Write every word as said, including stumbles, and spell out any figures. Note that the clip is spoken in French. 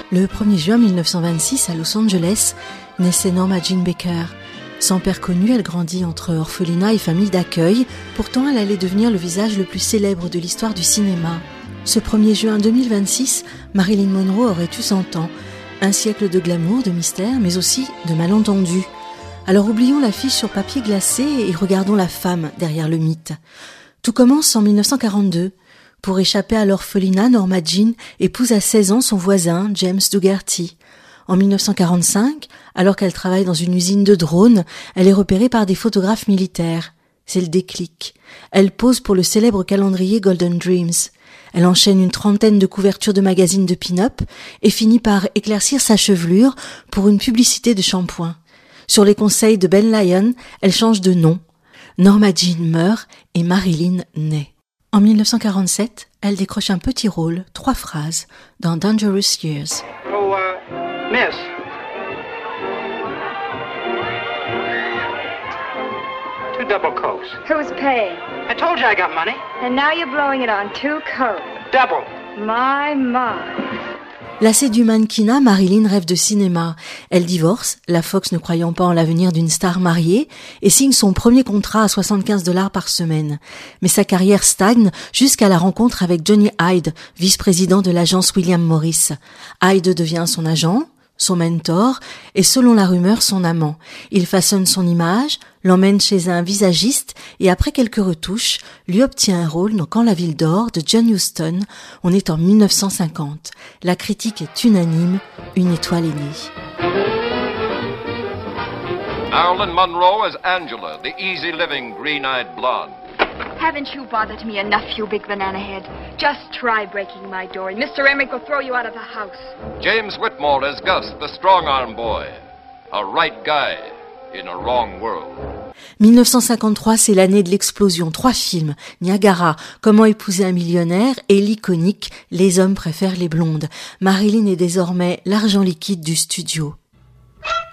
Le premier juin mille neuf cent vingt-six, à Los Angeles, naissait Norma Jean Baker. Sans père connu, elle grandit entre orphelinat et famille d'accueil. Pourtant, elle allait devenir le visage le plus célèbre de l'histoire du cinéma. Ce premier juin deux mille vingt-six, Marilyn Monroe aurait eu cent ans. Un siècle de glamour, de mystère, mais aussi de malentendus. Alors oublions l'affiche sur papier glacé et regardons la femme derrière le mythe. Tout commence en mille neuf cent quarante-deux. Pour échapper à l'orphelinat, Norma Jean épouse à seize ans son voisin, James Dougherty. En mille neuf cent quarante-cinq, alors qu'elle travaille dans une usine de drones, elle est repérée par des photographes militaires. C'est le déclic. Elle pose pour le célèbre calendrier Golden Dreams. Elle enchaîne une trentaine de couvertures de magazines de pin-up et finit par éclaircir sa chevelure pour une publicité de shampoing. Sur les conseils de Ben Lyon, elle change de nom. Norma Jean meurt et Marilyn naît. En mille neuf cent quarante-sept, elle décroche un petit rôle, trois phrases, dans Dangerous Years. Oh, uh, miss. Two double cokes. Who's paying? I told you I got money. And now you're blowing it on two coats. Double. My, my. Lassée du mannequinat, Marilyn rêve de cinéma. Elle divorce, la Fox ne croyant pas en l'avenir d'une star mariée, et signe son premier contrat à soixante-quinze dollars par semaine. Mais sa carrière stagne jusqu'à la rencontre avec Johnny Hyde, vice-président de l'agence William Morris. Hyde devient son agent, son mentor et selon la rumeur son amant. Il façonne son image, l'emmène chez un visagiste et après quelques retouches, lui obtient un rôle dans Quand la ville dort de John Huston. On est en mille neuf cent cinquante. La critique est unanime, une étoile est née. Marilyn Monroe as Angela, the easy-living, green-eyed blonde. Haven't you bothered me enough, you big banana head? Just try breaking my door and Mister Emmerich will throw you out of the house. James Whitmore as Gus, the strong-arm boy. A right guy in a wrong world. mille neuf cent cinquante-trois, c'est l'année de l'explosion. Trois films, Niagara, Comment épouser un millionnaire et l'iconique Les hommes préfèrent les blondes. Marilyn est désormais l'argent liquide du studio.